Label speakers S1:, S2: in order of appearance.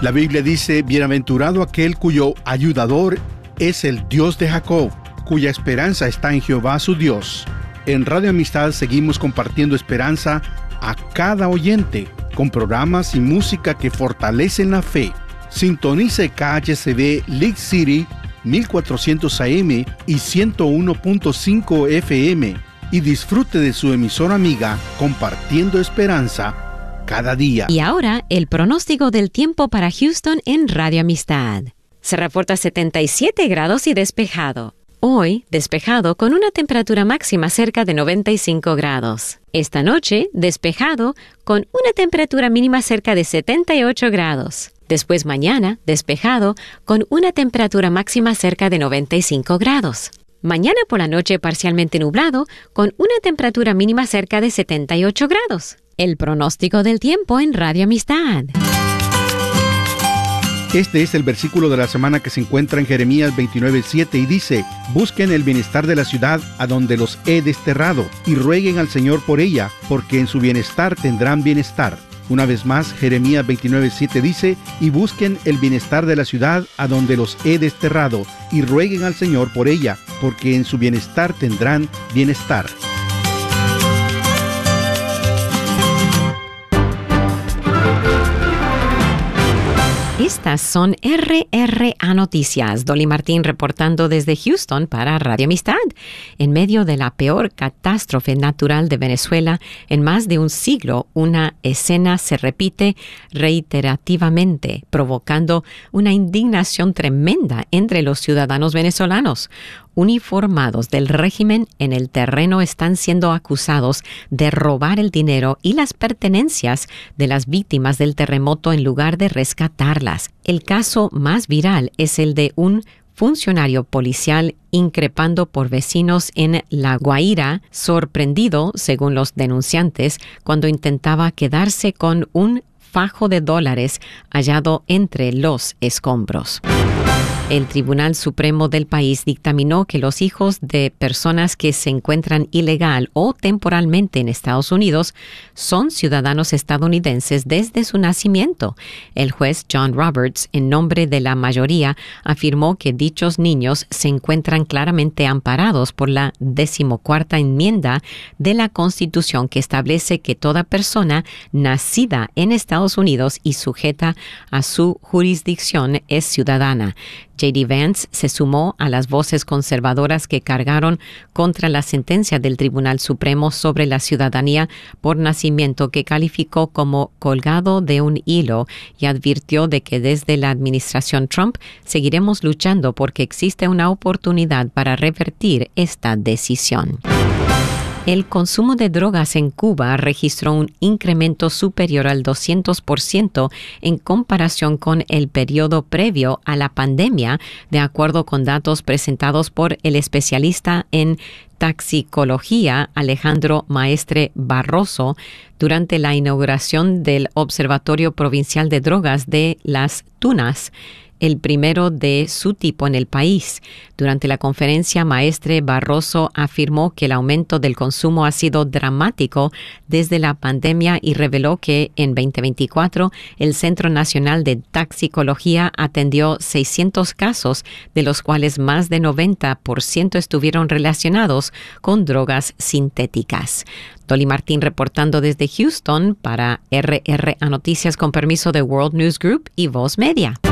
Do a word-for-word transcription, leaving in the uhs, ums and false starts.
S1: La Biblia dice, bienaventurado aquel cuyo ayudador es el Dios de Jacob, cuya esperanza está en Jehová su Dios. En Radio Amistad seguimos compartiendo esperanza a cada oyente, con programas y música que fortalecen la fe. Sintonice K H C B League City mil cuatrocientos A M y ciento uno punto cinco F M y disfrute de su emisora amiga compartiendo esperanza cada día.
S2: Y ahora, el pronóstico del tiempo para Houston en Radio Amistad. Se reporta setenta y siete grados y despejado. Hoy, despejado con una temperatura máxima cerca de noventa y cinco grados. Esta noche, despejado con una temperatura mínima cerca de setenta y ocho grados. Después mañana, despejado con una temperatura máxima cerca de noventa y cinco grados. Mañana por la noche parcialmente nublado con una temperatura mínima cerca de setenta y ocho grados. El pronóstico del tiempo en Radio Amistad.
S1: Este es el versículo de la semana que se encuentra en Jeremías veintinueve siete y dice: busquen el bienestar de la ciudad a donde los he desterrado y rueguen al Señor por ella, porque en su bienestar tendrán bienestar. Una vez más, Jeremías veintinueve siete dice: y busquen el bienestar de la ciudad a donde los he desterrado y rueguen al Señor por ella, porque en su bienestar tendrán bienestar.
S2: Estas son R R A Noticias. Dolly Martín reportando desde Houston para Radio Amistad. En medio de la peor catástrofe natural de Venezuela en más de un siglo, una escena se repite reiterativamente, provocando una indignación tremenda entre los ciudadanos venezolanos. Uniformados del régimen en el terreno están siendo acusados de robar el dinero y las pertenencias de las víctimas del terremoto en lugar de rescatarlas. El caso más viral es el de un funcionario policial increpando por vecinos en La Guaira, sorprendido, según los denunciantes, cuando intentaba quedarse con un fajo de dólares hallado entre los escombros. El Tribunal Supremo del país dictaminó que los hijos de personas que se encuentran ilegal o temporalmente en Estados Unidos son ciudadanos estadounidenses desde su nacimiento. El juez John Roberts, en nombre de la mayoría, afirmó que dichos niños se encuentran claramente amparados por la decimocuarta enmienda de la Constitución, que establece que toda persona nacida en Estados Unidos y sujeta a su jurisdicción es ciudadana. J D Vance se sumó a las voces conservadoras que cargaron contra la sentencia del Tribunal Supremo sobre la ciudadanía por nacimiento, que calificó como colgado de un hilo, y advirtió de que desde la administración Trump seguiremos luchando porque existe una oportunidad para revertir esta decisión. El consumo de drogas en Cuba registró un incremento superior al doscientos por ciento en comparación con el periodo previo a la pandemia, de acuerdo con datos presentados por el especialista en toxicología Alejandro Maestre Barroso durante la inauguración del Observatorio Provincial de Drogas de Las Tunas, el primero de su tipo en el país. Durante la conferencia, Maestre Barroso afirmó que el aumento del consumo ha sido dramático desde la pandemia y reveló que en veinte veinticuatro el Centro Nacional de Toxicología atendió seiscientos casos, de los cuales más de noventa por ciento estuvieron relacionados con drogas sintéticas. Dolly Martín reportando desde Houston para R R A Noticias con permiso de World News Group y Voz Media.